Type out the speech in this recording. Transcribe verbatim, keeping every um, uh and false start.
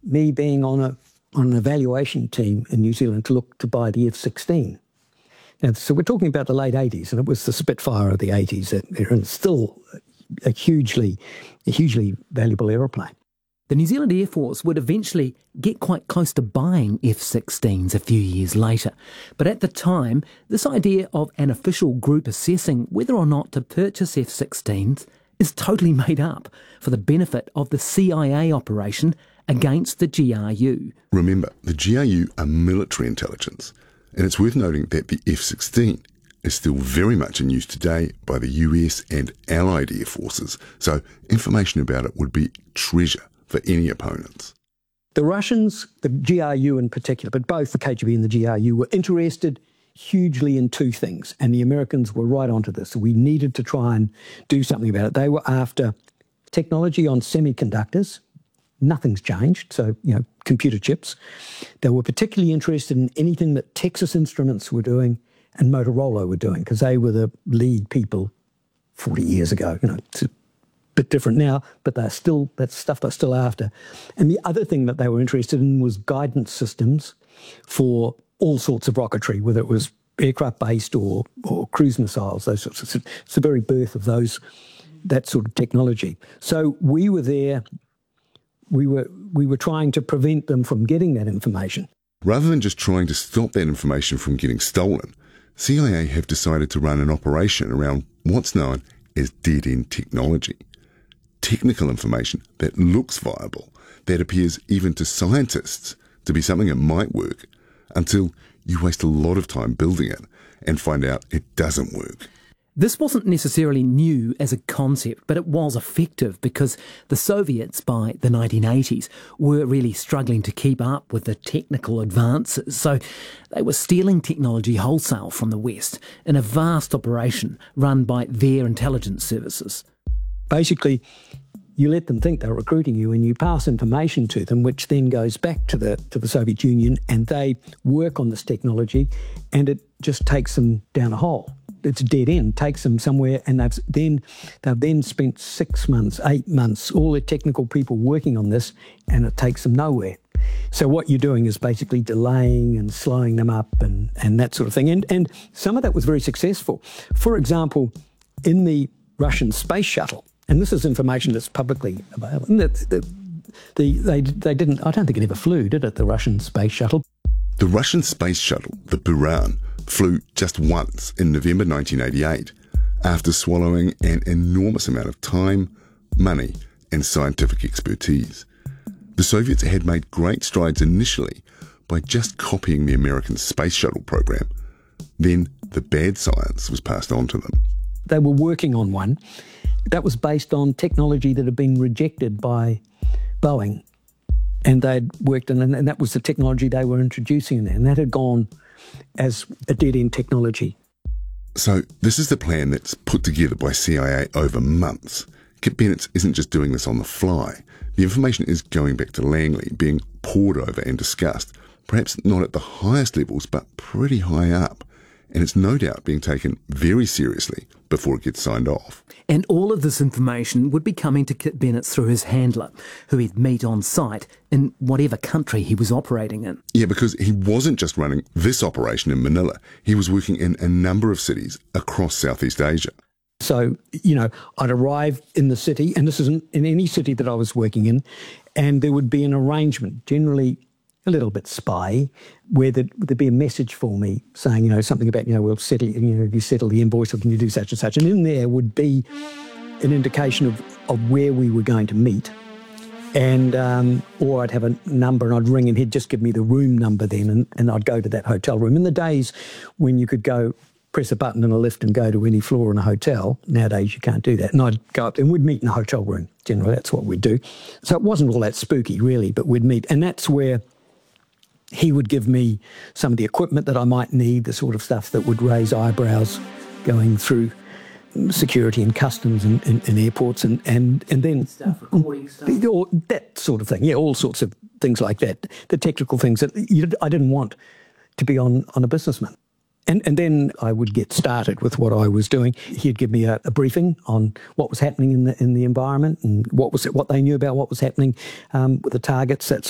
me being on a on an evaluation team in New Zealand to look to buy the F sixteen. Now, so we're talking about the late eighties, and it was the Spitfire of the eighties, and still a hugely, a hugely valuable aeroplane. The New Zealand Air Force would eventually get quite close to buying F sixteens a few years later. But at the time, this idea of an official group assessing whether or not to purchase F sixteens is totally made up for the benefit of the C I A operation against the G R U. Remember, the G R U are military intelligence, and it's worth noting that the F sixteen is still very much in use today by the U S and Allied air forces, so information about it would be treasure for any opponents. The Russians, the G R U in particular, but both the K G B and the G R U, were interested hugely in two things, and the Americans were right onto this. So we needed to try and do something about it. They were after technology on semiconductors. Nothing's changed, so, you know, computer chips. They were particularly interested in anything that Texas Instruments were doing and Motorola were doing, because they were the lead people forty years ago, you know, to bit different now, but they're still, that's stuff they're still after. And the other thing that they were interested in was guidance systems for all sorts of rocketry, whether it was aircraft-based or, or cruise missiles, those sorts of, it's the very birth of those, that sort of technology. So we were there, we were, we were trying to prevent them from getting that information. Rather than just trying to stop that information from getting stolen, C I A have decided to run an operation around what's known as dead-end technology. Technical information that looks viable, that appears even to scientists to be something that might work, until you waste a lot of time building it and find out it doesn't work. This wasn't necessarily new as a concept, but it was effective because the Soviets by the nineteen eighties were really struggling to keep up with the technical advances. So they were stealing technology wholesale from the West in a vast operation run by their intelligence services. Basically, you let them think they're recruiting you and you pass information to them, which then goes back to the to the Soviet Union, and they work on this technology, and it just takes them down a hole. It's a dead end, takes them somewhere, and they've then they've then spent six months, eight months, all the technical people working on this, and it takes them nowhere. So what you're doing is basically delaying and slowing them up and, and that sort of thing. And and some of that was very successful. For example, in the Russian space shuttle, and this is information that's publicly available. The, the, the, they, they didn't, I don't think it ever flew, did it, the Russian space shuttle? The Russian space shuttle, the Buran, flew just once in November nineteen eighty-eight, after swallowing an enormous amount of time, money, and scientific expertise. The Soviets had made great strides initially by just copying the American space shuttle program. Then the bad science was passed on to them. They were working on one that was based on technology that had been rejected by Boeing, and they'd worked on, and that was the technology they were introducing there, and that had gone as a dead-end technology. So this is the plan that's put together by C I A over months. Kit Bennett isn't just doing this on the fly. The information is going back to Langley, being pored over and discussed, perhaps not at the highest levels, but pretty high up. And it's no doubt being taken very seriously before it gets signed off. And all of this information would be coming to Kit Bennett through his handler, who he'd meet on site in whatever country he was operating in. Yeah, because he wasn't just running this operation in Manila. He was working in a number of cities across Southeast Asia. So, you know, I'd arrive in the city, and this isn't in any city that I was working in, and there would be an arrangement, generally a little bit spy, where there'd, there'd be a message for me saying, you know, something about, you know, we'll settle, you know, you settle the invoice, or can you do such and such? And in there would be an indication of, of where we were going to meet. And, um, or I'd have a number and I'd ring and he'd just give me the room number then, and, and I'd go to that hotel room. In the days when you could go press a button in a lift and go to any floor in a hotel, nowadays you can't do that. And I'd go up and we'd meet in a hotel room. Generally, that's what we'd do. So it wasn't all that spooky, really, but we'd meet. And that's where he would give me some of the equipment that I might need, the sort of stuff that would raise eyebrows going through security and customs and, and, and airports and, and, and then Stuff, recording stuff. Or that sort of thing. Yeah, all sorts of things like that. The technical things that you, I didn't want to be on, on a businessman. And, and then I would get started with what I was doing. He'd give me a, a briefing on what was happening in the in the environment and what was it, what they knew about what was happening um, with the targets, that